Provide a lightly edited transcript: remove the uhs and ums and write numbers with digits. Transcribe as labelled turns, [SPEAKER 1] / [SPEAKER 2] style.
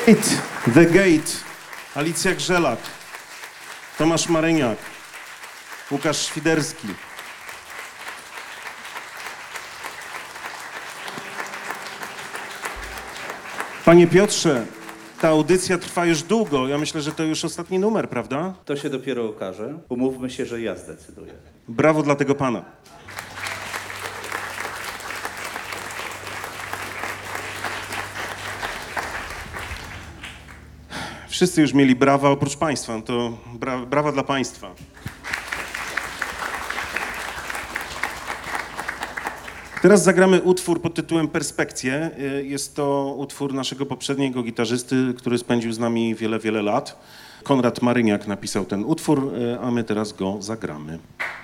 [SPEAKER 1] The Gate, Alicja Grzelak, Tomasz Maryniak, Łukasz Świderski. Panie Piotrze, ta audycja trwa już długo. Ja myślę, że to już ostatni numer, prawda?
[SPEAKER 2] To się dopiero okaże. Umówmy się, że ja zdecyduję.
[SPEAKER 1] Brawo dla tego pana. Wszyscy już mieli brawa oprócz państwa. No to brawa dla państwa. Teraz zagramy utwór pod tytułem Perspekcje. Jest to utwór naszego poprzedniego gitarzysty, który spędził z nami wiele, wiele lat. Konrad Maryniak napisał ten utwór, a my teraz go zagramy.